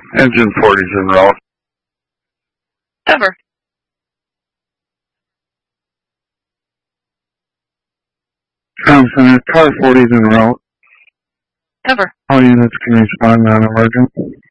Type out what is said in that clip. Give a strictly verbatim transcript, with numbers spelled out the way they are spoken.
Engine forty's en route. Cover. Com Center, car forty's en route. Cover. All units can respond non-emergent.